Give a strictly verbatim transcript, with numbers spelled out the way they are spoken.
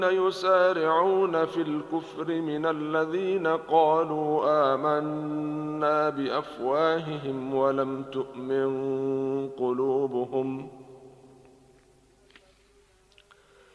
يسارعون في الكفر من الذين قالوا آمنا بأفواههم ولم تؤمن قلوبهم